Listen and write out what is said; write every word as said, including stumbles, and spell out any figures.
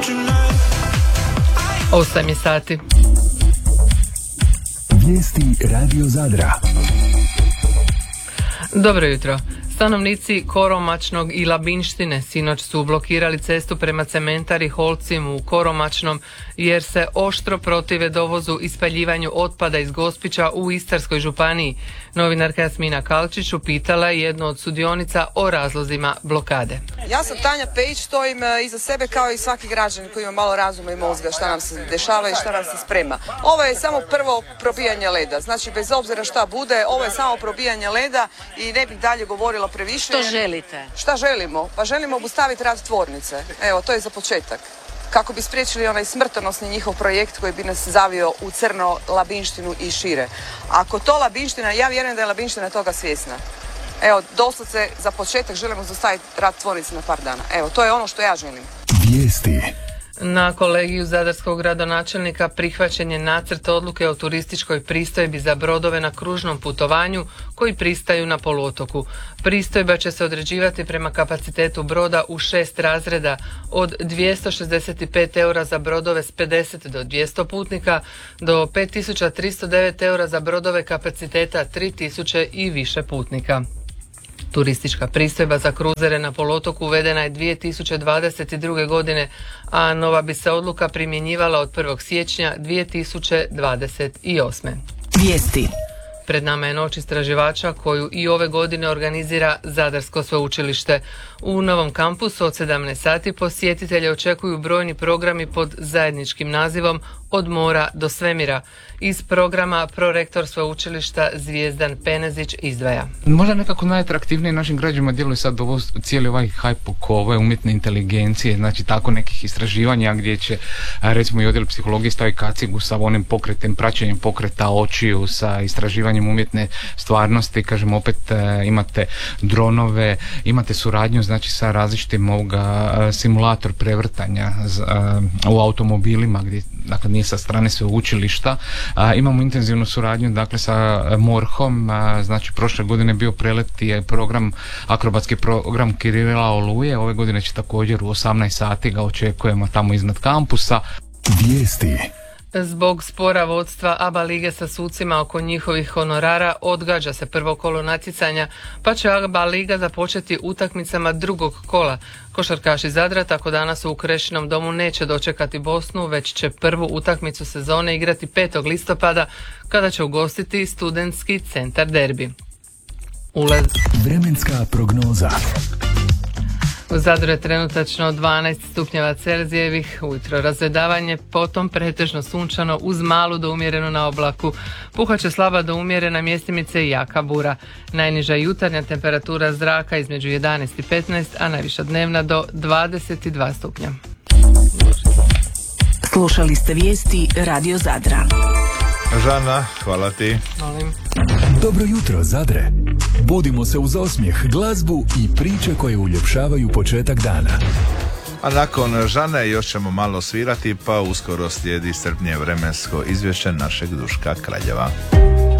osam je sati. Vijesti Radio Zadra. Dobro jutro. Stanovnici Koromačnog i Labinštine sinoć su blokirali cestu prema cementari Holcim u Koromačnom jer se oštro protive dovozu i spaljivanju otpada iz Gospića u Istarskoj županiji. Novinarka Jasmina Kalčić upitala je jednu od sudionica o razlozima blokade. Ja sam Tanja Pejić, stojim iza sebe kao i svaki građanin koji ima malo razuma i mozga šta nam se dešava i šta nam se sprema. Ovo je samo prvo probijanje leda, znači bez obzira šta bude, ovo je samo probijanje leda i ne bih dalje govorila previše. Što želite? Šta želimo? Pa želimo obustaviti rad tvornice. Evo, to je za početak. Kako bi spriječili onaj smrtonosni njihov projekt koji bi nas zavio u crno Labinštinu i šire. Ako to Labinština, ja vjerujem da je Labinština toga svjesna. Evo, doslovce za početak želimo zaustaviti rad tvornice na par dana. Evo, to je ono što ja želim. Vijesti. Na kolegiju zadarskog gradonačelnika prihvaćen je nacrt odluke o turističkoj pristojbi za brodove na kružnom putovanju koji pristaju na poluotoku. Pristojba će se određivati prema kapacitetu broda u šest razreda od dvjesto šezdeset pet eura za brodove s pedeset do dvjesto putnika do pet tisuća tristo devet eura za brodove kapaciteta tri tisuće i više putnika. Turistička pristojba za kruzere na poluotoku uvedena je dvije tisuće dvadeset druge. godine, a nova bi se odluka primjenjivala od prvog siječnja dvije tisuće dvadeset osme. Vijesti. Pred nama je noć istraživača koju i ove godine organizira Zadarsko sveučilište. U novom kampusu od sedamnaest sati posjetitelje očekuju brojni programi pod zajedničkim nazivom Od mora do svemira. Iz programa prorektor sveučilišta Zvijezdan Penezić izdvaja. Možda nekako najatraktivnije našim građanima djeluje sad ovo, cijeli ovaj hype oko ove umjetne inteligencije, znači tako nekih istraživanja gdje će recimo i odjel psihologije staviti kacigu sa onim pokretem, praćenjem pokreta očiju, sa istraživanjem umjetne stvarnosti, kažem opet e, imate dronove, imate suradnju znači sa različitim ovoga simulator prevrtanja z, a, u automobilima gdje dakle nije sa strane sveučilišta. A, imamo intenzivnu suradnju dakle sa MORH-om, a, znači prošle godine je bio prelet i program, akrobatski program Kirila Oluje, ove godine će također u osamnaest sati ga očekujemo tamo iznad kampusa. Vijesti. Zbog spora vodstva A B A lige sa sucima oko njihovih honorara odgađa se prvo kolo natjecanja, pa će A B A liga započeti utakmicama drugog kola. Košarkaši Zadra tako danas u Krešinom domu neće dočekati Bosnu, već će prvu utakmicu sezone igrati petog listopada kada će ugostiti Studentski centar derbi. Ulaz... Vremenska prognoza. U Zadru je trenutačno dvanaest stupnjeva Celzijevih, ujutro razvedavanje, potom pretežno sunčano uz malu do umjerenu na oblaku. Puhaće slaba do umjerena, mjestimice i jaka bura. Najniža jutarnja temperatura zraka između jedanaest i petnaest, a najviša dnevna do dvadeset dva stupnja. Slušali ste vijesti Radio Zadra. Žana, hvala ti. Molim. Dobro jutro, Zadre. Budimo se uz osmijeh, glazbu i priče koje uljepšavaju početak dana. A nakon Žane još ćemo malo svirati, pa uskoro slijedi strpnije vremensko izvješće našeg Duška Kraljeva.